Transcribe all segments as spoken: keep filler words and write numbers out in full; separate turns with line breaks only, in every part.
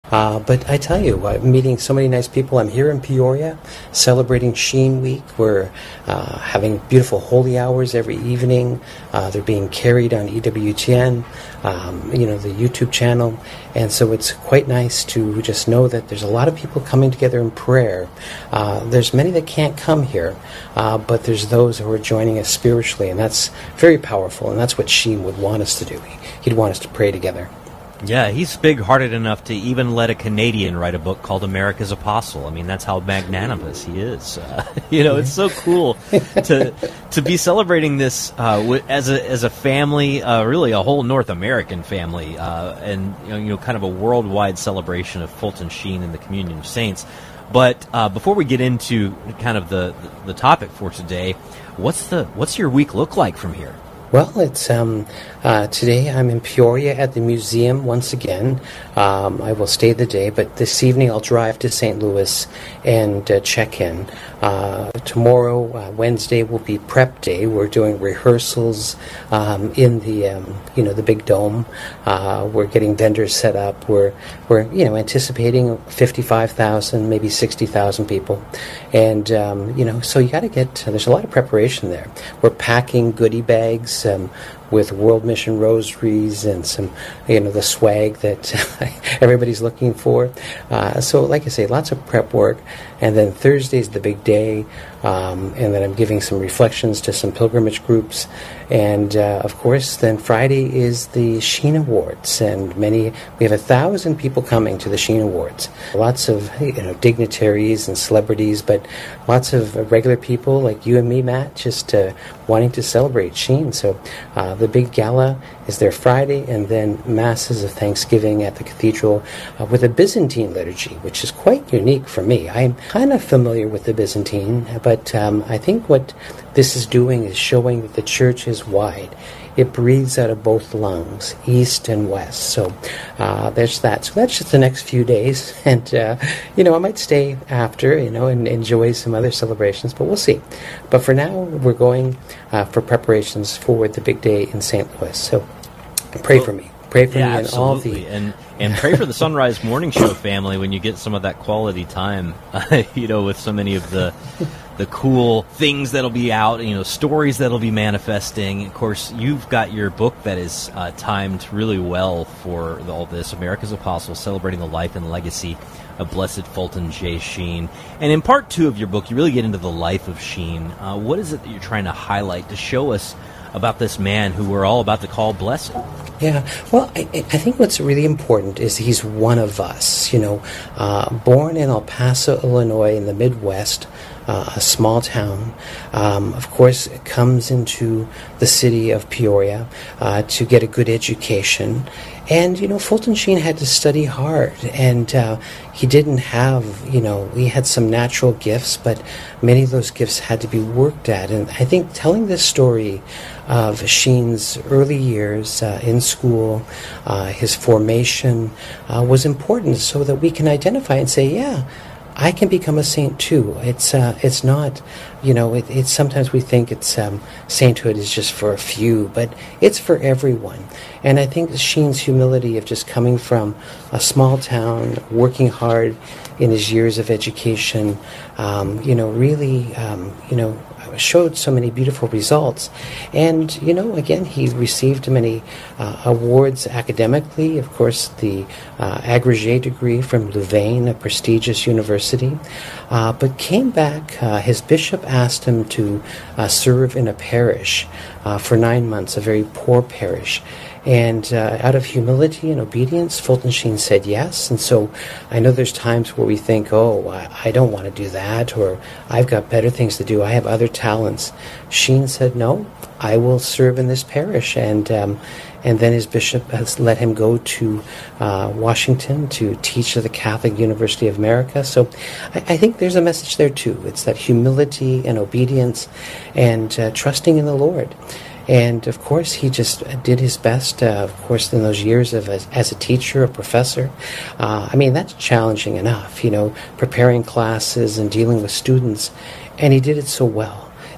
Uh, but I tell you, I'm meeting so many nice people. I'm here in Peoria celebrating Sheen Week. We're uh, having beautiful holy hours every evening. Uh, they're being carried on E W T N, um, you know, the YouTube channel. And so it's quite nice to just know that there's a lot of people coming together in prayer. Uh, there's many that can't come here, uh, but there's those who are joining us spiritually, and that's very powerful, and that's what Sheen would want us to do. He'd want us to pray together.
Yeah, he's big-hearted enough to even let a Canadian write a book called America's Apostle. I mean, that's how magnanimous he is. Uh, you know, it's so cool to to be celebrating this uh, w- as a as a family, uh, really a whole North American family, uh, and you know, you know, kind of a worldwide celebration of Fulton Sheen and the Communion of Saints. But uh, before we get into kind of the, the the topic for today, what's the what's your week look like from here?
Well, it's um, uh, today I'm in Peoria at the museum once again. Um, I will stay the day, but this evening I'll drive to Saint Louis and uh, check in. Uh, tomorrow, uh, Wednesday, will be prep day. We're doing rehearsals um, in the um, you know the big dome. Uh, we're getting vendors set up. We're we're you know anticipating fifty-five thousand, maybe sixty thousand people, and um, you know so you got to get. Uh, there's a lot of preparation there. We're packing goodie bags. Um, with World Mission rosaries and some, you know, the swag that everybody's looking for. Uh, so, like I say, lots of prep work. And then Thursday's the big day. Um, and then I'm giving some reflections to some pilgrimage groups. And, uh, of course, then Friday is the Sheen Awards. And many, we have a thousand people coming to the Sheen Awards. Lots of, you know, dignitaries and celebrities, but lots of uh, regular people like you and me, Matt, just uh, wanting to celebrate Sheen. So, uh, the big gala is there Friday, and then masses of Thanksgiving at the cathedral uh, with a Byzantine liturgy, which is quite unique for me. I'm kind of familiar with the Byzantine, but um, I think what this is doing is showing that the church is wide. It breathes out of both lungs, east and west. So uh, there's that. So that's just the next few days. And, uh, you know, I might stay after, you know, and enjoy some other celebrations, but we'll see. But for now, we're going uh, for preparations for the big day in Saint Louis. So pray well, for me. Pray for
yeah,
me and all
absolutely.
the...
And, and pray for the Sunrise Morning Show family when you get some of that quality time, uh, you know, with so many of the... the cool things that'll be out, you know, stories that'll be manifesting. Of course, you've got your book that is uh, timed really well for all this, America's Apostle, celebrating the life and legacy of Blessed Fulton J. Sheen. And in part two of your book, you really get into the life of Sheen. Uh, what is it that you're trying to highlight to show us about this man who we're all about to call blessed?
Yeah, well, I, I think what's really important is he's one of us, you know, uh, born in El Paso, Illinois, in the Midwest, uh, a small town. Um, of course, comes into the city of Peoria uh, to get a good education. And, you know, Fulton Sheen had to study hard, and uh, he didn't have, you know, he had some natural gifts, but many of those gifts had to be worked at. And I think telling this story of Sheen's early years uh, in school, uh, his formation, uh, was important so that we can identify and say, yeah, I can become a saint too. It's uh, it's not, you know, it, it's sometimes we think it's um, sainthood is just for a few, but it's for everyone. And I think Sheen's humility of just coming from a small town, working hard in his years of education, um, you know, really, um, you know, showed so many beautiful results. And, you know, again, he received many uh, awards academically. Of course, the uh, agrégé degree from Louvain, a prestigious university, uh, but came back. Uh, his bishop asked him to uh, serve in a parish uh, for nine months, a very poor parish. And uh, out of humility and obedience, Fulton Sheen said yes. And so I know there's times where we think, oh, I, I don't want to do that, or I've got better things to do. I have other talents. Sheen said, no, I will serve in this parish. And um, and then his bishop has let him go to uh, Washington to teach at the Catholic University of America. So I, I think there's a message there too. It's that humility and obedience and uh, trusting in the Lord. And, of course, he just did his best, uh, of course, in those years of as, as a teacher, a professor. Uh, I mean, that's challenging enough, you know, preparing classes and dealing with students. And he did it so well.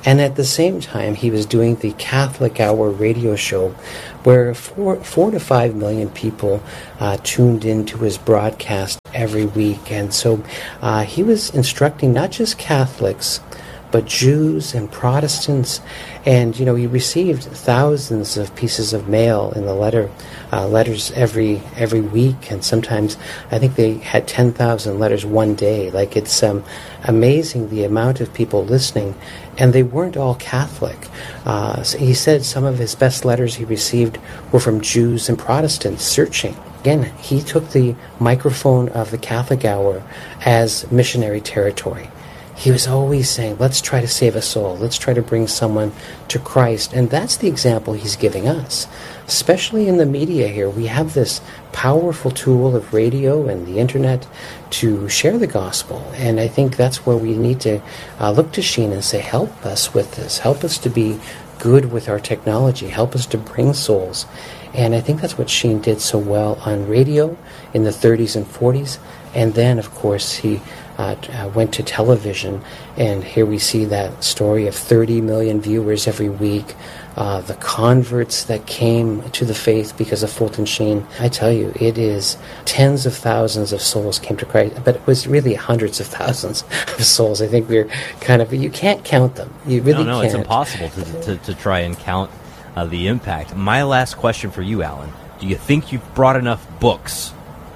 And at the same time, he was doing the Catholic Hour radio show where four, four to five million people uh, tuned into his broadcast every week. And so uh, he was instructing not just Catholics, but Jews and Protestants. And, you know, he received thousands of pieces of mail in the letter, uh, letters every every week. And sometimes I think they had ten thousand letters one day. Like, it's um, amazing the amount of people listening. And they weren't all Catholic. Uh, so he said some of his best letters he received were from Jews and Protestants searching. Again, he took the microphone of the Catholic Hour as missionary territory. He was always saying, let's try to save a soul. Let's try to bring someone to Christ. And that's the example he's giving us. Especially in the media here, we have this powerful tool of radio and the internet to share the gospel. And I think that's where we need to uh, look to Sheen and say, help us with this. Help us to be good with our technology. Help us to bring souls. And I think that's what Sheen did so well on radio in the thirties and forties. And then, of course, he uh, uh, went to television, and here we see that story of thirty million viewers every week, uh, the converts that came to the faith because of Fulton Sheen. I tell you, it is tens of thousands of souls came to Christ, but it was really hundreds of thousands of souls. I think we're kind of, you can't count them. You really
no, no,
can't.
It's impossible to, to, to try and count uh, the impact. My last question for you, Alan, do you think you've brought enough books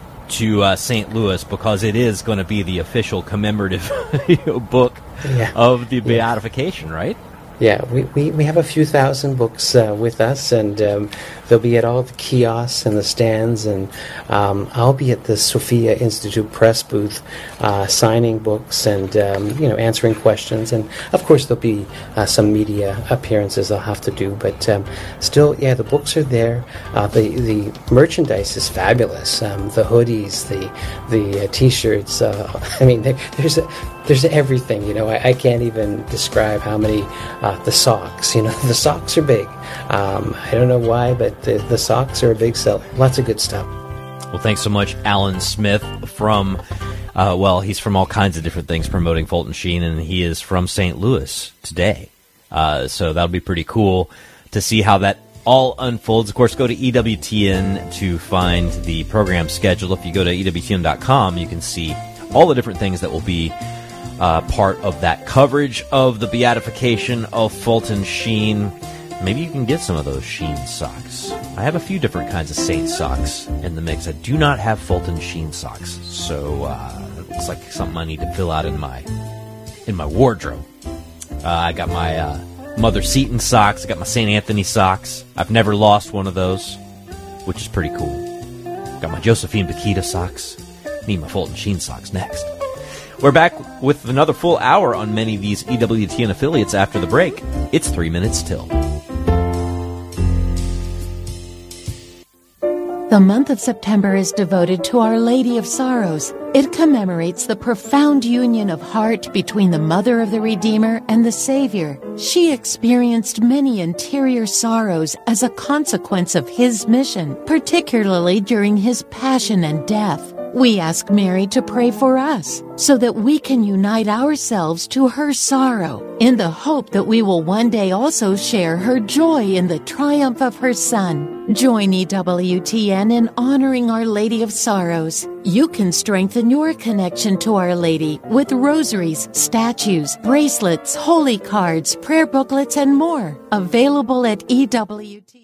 to uh, Saint Louis, because it is going to be the official commemorative you know, book yeah. of the beatification, yeah. right?
Yeah, we, we, we have a few thousand books uh, with us, and um, they'll be at all the kiosks and the stands, and um, I'll be at the Sophia Institute press booth uh, signing books and um, you know answering questions, and of course there'll be uh, some media appearances I'll have to do, but um, still, yeah, the books are there. Uh, the the merchandise is fabulous. Um, the hoodies, the the uh, t-shirts. Uh, I mean, there, there's a, there's everything. You know, I, I can't even describe how many. Uh, the socks, you know, the socks are big. Um, I don't know why, but the, the socks are a big seller. Lots of good stuff.
Well, thanks so much, Alan Smith from, uh, well, he's from all kinds of different things promoting Fulton Sheen, and he is from Saint Louis today. Uh, so that'll be pretty cool to see how that all unfolds. Of course, go to E W T N to find the program schedule. If you go to E W T N dot com, you can see all the different things that will be Uh, part of that coverage of the beatification of Fulton Sheen. Maybe you can get some of those Sheen socks. I have a few different kinds of saint socks in the mix. I do not have Fulton Sheen socks, so uh, it's like something I need to fill out in my in my wardrobe. Uh, I got my uh, Mother Seton socks. I got my Saint Anthony socks. I've never lost one of those, which is pretty cool. Got my Josephine Bakhita socks. Need my Fulton Sheen socks next. We're back with another full hour on many of these E W T N affiliates after the break. It's three minutes till.
The month of September is devoted to Our Lady of Sorrows. It commemorates the profound union of heart between the Mother of the Redeemer and the Savior. She experienced many interior sorrows as a consequence of His mission, particularly during His passion and death. We ask Mary to pray for us so that we can unite ourselves to her sorrow in the hope that we will one day also share her joy in the triumph of her Son. Join E W T N in honoring Our Lady of Sorrows. You can strengthen your connection to Our Lady with rosaries, statues, bracelets, holy cards, prayer booklets, and more. Available at E W T N.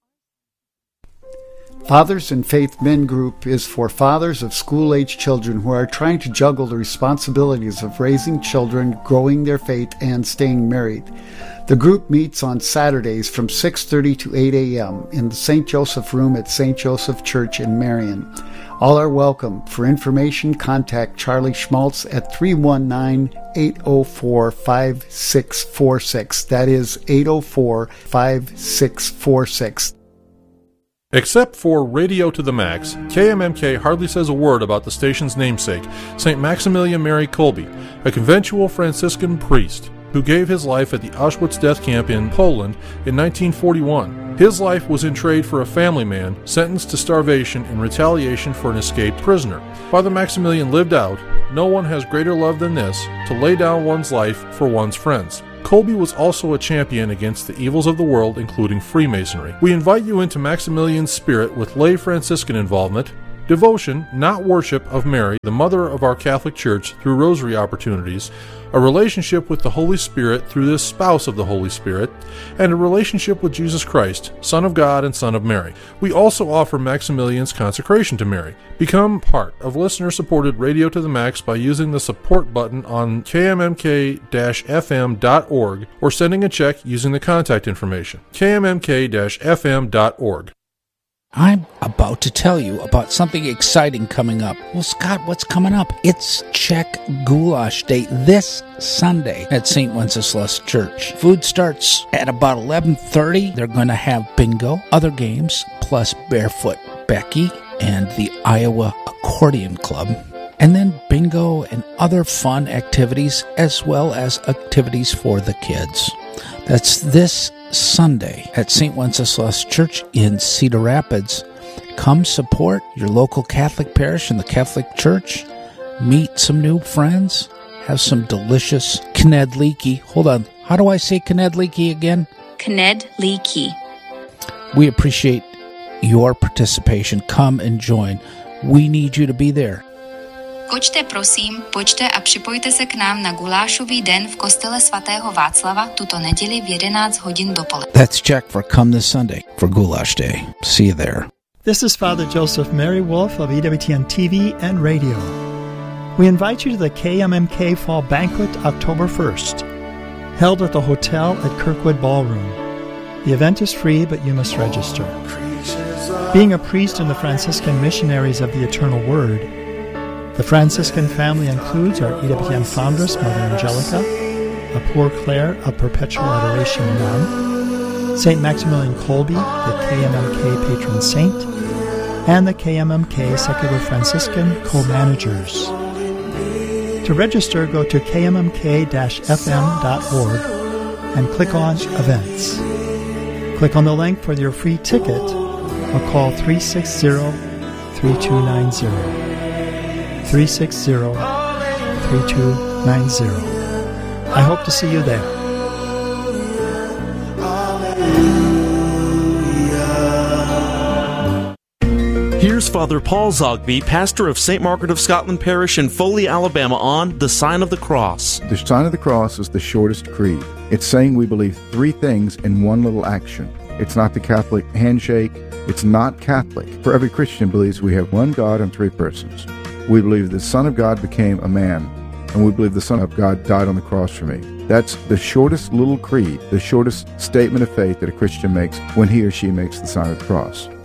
Fathers in Faith Men Group is for fathers of school-age children who are trying to juggle the responsibilities of raising children, growing their faith, and staying married. The group meets on Saturdays from six thirty to eight a.m. in the Saint Joseph Room at Saint Joseph Church in Marion. All are welcome. For information, contact Charlie Schmaltz at three one nine, eight oh four, five six four six. That is eight oh four, five six four six.
Except for Radio to the Max, K M M K hardly says a word about the station's namesake, Saint Maximilian Mary Kolbe, a conventual Franciscan priest who gave his life at the Auschwitz death camp in Poland in nineteen forty-one. His life was in trade for a family man sentenced to starvation in retaliation for an escaped prisoner. Father Maximilian lived out, "No one has greater love than this, to lay down one's life for one's friends." Kolbe was also a champion against the evils of the world, including Freemasonry. We invite you into Maximilian's spirit with lay Franciscan involvement, devotion, not worship, of Mary, the Mother of our Catholic Church, through rosary opportunities, a relationship with the Holy Spirit through this spouse of the Holy Spirit, and a relationship with Jesus Christ, Son of God and Son of Mary. We also offer Maximilian's consecration to Mary. Become part of listener-supported Radio to the Max by using the support button on K M M K F M dot org or sending a check using the contact information, K M M K F M dot org.
I'm about to tell you about something exciting coming up. Well, Scott, what's coming up? It's Czech Goulash Day this Sunday at Saint Wenceslas Church. Food starts at about eleven thirty. They're going to have bingo, other games, plus Barefoot Becky and the Iowa Accordion Club. And then bingo and other fun activities, as well as activities for the kids. That's this Sunday at Saint Wenceslas Church in Cedar Rapids. Come support your local Catholic parish and the Catholic Church. Meet some new friends. Have some delicious knedlíky. Hold on. How do I say knedlíky again?
Knedlíky.
We appreciate your participation. Come and join. We need you to be there.
Pojďte prosím, pojďte a připojte se k nám na gulášový den v kostele svatého Václava tuto neděli v jedenáct hodin dopoledne.
That's Czech for Come This Sunday for Goulash Day. See you there.
This is Father Joseph Mary Wolf of E W T N T V and Radio. We invite you to the K M M K Fall Banquet October first, held at the hotel at Kirkwood Ballroom. The event is free, but you must register. Being a priest in the Franciscan Missionaries of the Eternal Word, the Franciscan family includes our E W T N foundress, Mother Angelica, a Poor Clare of Perpetual Adoration nun, Saint Maximilian Kolbe, the K M M K patron saint, and the K M M K Secular Franciscan co-managers. To register, go to K M M K F M dot org and click on Events. Click on the link for your free ticket or call three six zero, three two nine zero. three six zero, three two nine zero. I hope to see you there.
Here's Father Paul Zogby, pastor of Saint Margaret of Scotland Parish in Foley, Alabama, on the Sign of the Cross.
The Sign of the Cross is the shortest creed. It's saying we believe three things in one little action. It's not the Catholic handshake. It's not Catholic. For every Christian believes we have one God and three persons. We believe the Son of God became a man, and we believe the Son of God died on the cross for me. That's the shortest little creed, the shortest statement of faith that a Christian makes when he or she makes the sign of the cross.